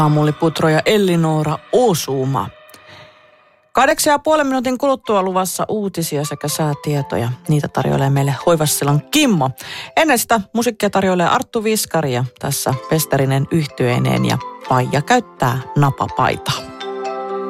Samuli Putro ja Ellinora Osuma. 8,5 minuutin kuluttua luvassa uutisia sekä säätietoja. Niitä tarjoilee meille Hoivassilan Kimmo. Ennen sitä musiikkia tarjoilee Arttu Viskari ja tässä Pestarinen yhtyeineen ja Paija käyttää napapaitaa.